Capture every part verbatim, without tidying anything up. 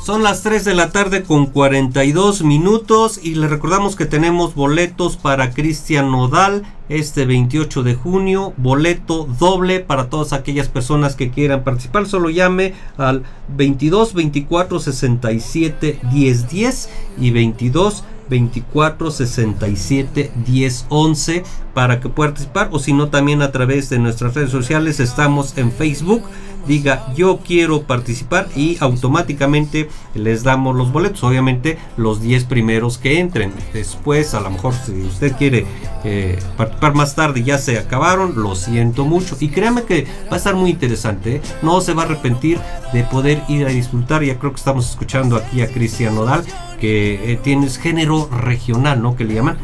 Son las tres de la tarde con cuarenta y dos minutos y les recordamos que tenemos boletos para Cristian Nodal este veintiocho de junio, boleto doble para todas aquellas personas que quieran participar. Solo llame al veintidós veinticuatro sesenta y siete diez diez y veintidós veinticuatro sesenta y siete diez once para que pueda participar, o si no también a través de nuestras redes sociales. Estamos en Facebook, diga yo quiero participar y automáticamente les damos los boletos, obviamente los diez primeros que entren. Después a lo mejor si usted quiere eh, participar más tarde y ya se acabaron, lo siento mucho, y créanme que va a estar muy interesante, ¿eh? No se va a arrepentir de poder ir a disfrutar. Ya creo que estamos escuchando aquí a Cristian Nodal, que eh, tienes género regional, ¿no? Que le llaman,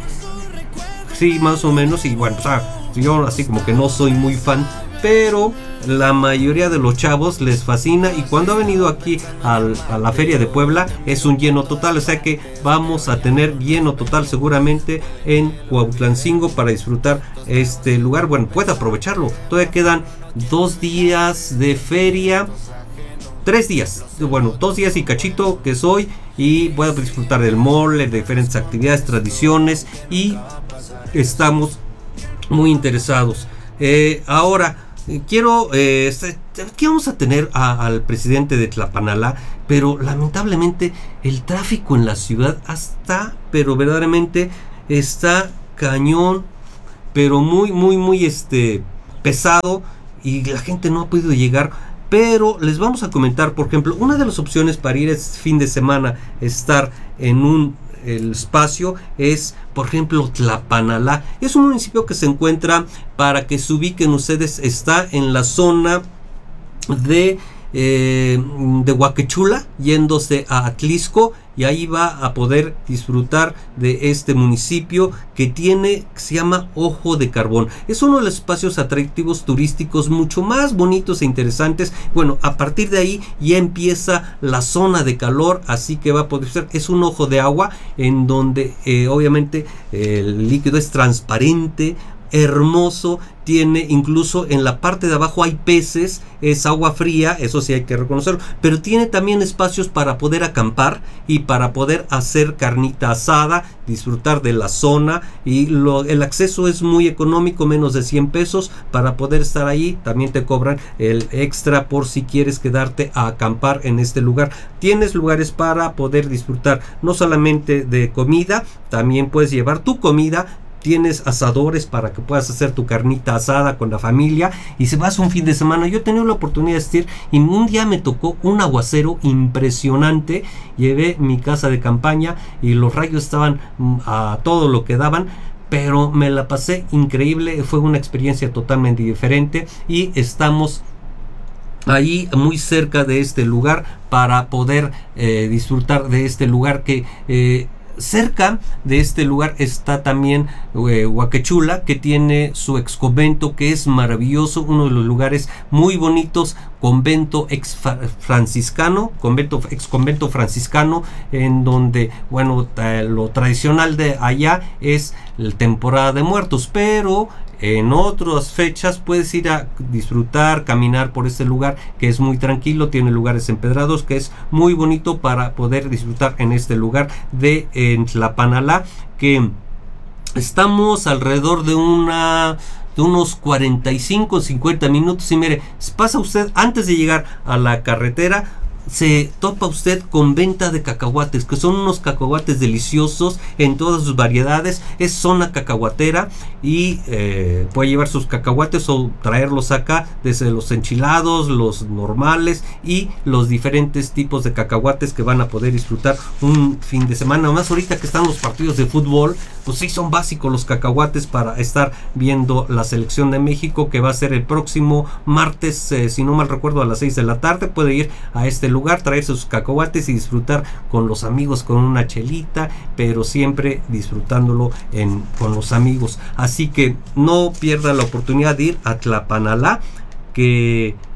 sí, más o menos. Y bueno, o sea, yo así como que no soy muy fan, pero la mayoría de los chavos les fascina, y cuando ha venido aquí al, a la Feria de Puebla es un lleno total, o sea que vamos a tener lleno total seguramente en Cuautlancingo para disfrutar este lugar. Bueno, puede aprovecharlo, todavía quedan dos días de feria, tres días, bueno, dos días y cachito que soy, y voy a disfrutar del mole, de diferentes actividades, tradiciones, y estamos muy interesados. Eh, ahora quiero, eh, aquí vamos a tener a, al presidente de Tlapanalá, pero lamentablemente el tráfico en la ciudad está, pero verdaderamente está cañón, pero muy, muy, muy este, pesado, y la gente no ha podido llegar. Pero les vamos a comentar, por ejemplo, una de las opciones para ir este fin de semana, estar en un el espacio, es por ejemplo Tlapanalá. Es un municipio que se encuentra, para que se ubiquen ustedes, está en la zona de eh, de Huaquechula, yéndose a Atlisco, y ahí va a poder disfrutar de este municipio que tiene, que se llama Ojo de Carbón. Es uno de los espacios atractivos turísticos mucho más bonitos e interesantes. Bueno, a partir de ahí ya empieza la zona de calor, así que va a poder ser, es un ojo de agua en donde eh, obviamente eh, el líquido es transparente, hermoso, tiene incluso en la parte de abajo hay peces, es agua fría, eso sí hay que reconocerlo, pero tiene también espacios para poder acampar y para poder hacer carnita asada, disfrutar de la zona, y lo, el acceso es muy económico, menos de cien pesos para poder estar ahí. También te cobran el extra por si quieres quedarte a acampar en este lugar. Tienes lugares para poder disfrutar no solamente de comida, también puedes llevar tu comida. Tienes asadores para que puedas hacer tu carnita asada con la familia, y se vas un fin de semana. Yo he tenido la oportunidad de estar, y un día me tocó un aguacero impresionante. Llevé mi casa de campaña y los rayos estaban a todo lo que daban, pero me la pasé increíble. Fue una experiencia totalmente diferente, y estamos ahí muy cerca de este lugar para poder eh, disfrutar de este lugar que eh, cerca de este lugar está también eh, Huaquechula, que tiene su ex convento, que es maravilloso, uno de los lugares muy bonitos, convento ex franciscano, convento ex convento franciscano, en donde, bueno, eh, lo tradicional de allá es la temporada de muertos, pero en otras fechas puedes ir a disfrutar, caminar por este lugar que es muy tranquilo, tiene lugares empedrados, que es muy bonito para poder disfrutar en este lugar de en Tlapanalá, que estamos alrededor de una de unos cuarenta y cinco cincuenta minutos. Y mire, pasa usted antes de llegar a la carretera, se topa usted con venta de cacahuates, que son unos cacahuates deliciosos en todas sus variedades. Es zona cacahuatera, y eh, puede llevar sus cacahuates o traerlos acá, desde los enchilados, los normales y los diferentes tipos de cacahuates que van a poder disfrutar un fin de semana. Más ahorita que están los partidos de fútbol, pues sí son básicos los cacahuates para estar viendo la selección de México, que va a ser el próximo martes, eh, si no mal recuerdo, a las seis de la tarde. Puede ir a este lugar, traer sus cacahuates y disfrutar con los amigos, con una chelita, pero siempre disfrutándolo en, con los amigos. Así que no pierda la oportunidad de ir a Tlapanalá, que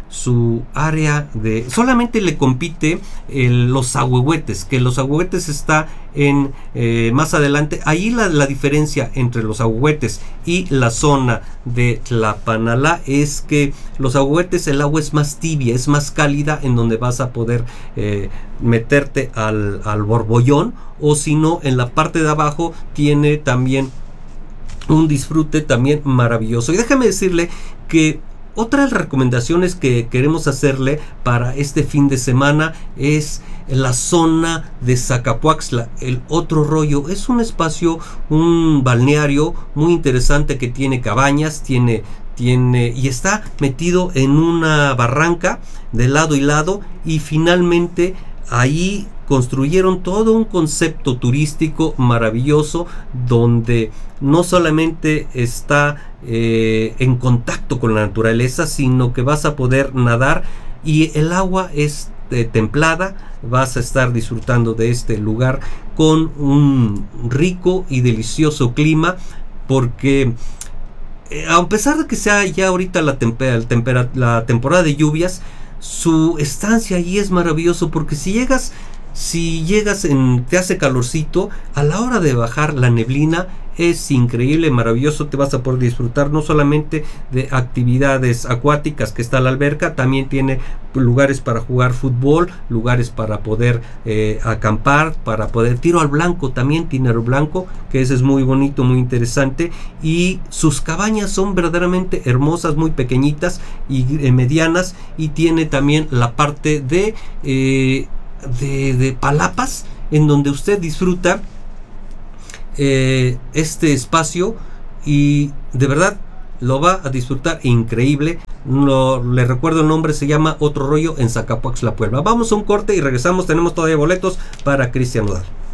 su área de... Solamente le compite el, los ahuehuetes, que los ahuehuetes está en eh, más adelante. Ahí la, la diferencia entre los ahuehuetes y la zona de Tlapanalá es que los ahuehuetes, el agua es más tibia, es más cálida, en donde vas a poder eh, meterte al, al borbollón, o si no, en la parte de abajo tiene también un disfrute también maravilloso. Y déjame decirle que otra de las recomendaciones que queremos hacerle para este fin de semana es la zona de Zacapuaxtla, el Otro Rollo. Es un espacio, un balneario muy interesante que tiene cabañas, tiene, tiene y está metido en una barranca de lado y lado, y finalmente ahí construyeron todo un concepto turístico maravilloso, donde no solamente está eh, en contacto con la naturaleza, sino que vas a poder nadar, y el agua es eh, templada. Vas a estar disfrutando de este lugar con un rico y delicioso clima, porque eh, a pesar de que sea ya ahorita la, temper tempera la temporada de lluvias, su estancia allí es maravilloso, porque si llegas Si llegas en, te hace calorcito, a la hora de bajar la neblina es increíble, maravilloso. Te vas a poder disfrutar no solamente de actividades acuáticas, que está la alberca, también tiene lugares para jugar fútbol, lugares para poder eh, acampar, para poder tiro al blanco, también tiene al blanco, que ese es muy bonito, muy interesante, y sus cabañas son verdaderamente hermosas, muy pequeñitas y eh, medianas, y tiene también la parte de eh, De, de palapas, en donde usted disfruta eh, este espacio, y de verdad lo va a disfrutar increíble. No, le recuerdo el nombre, se llama Otro Rollo en Zacapuaxtla, Puebla. Vamos a un corte y regresamos. Tenemos todavía boletos para Cristian Nodal.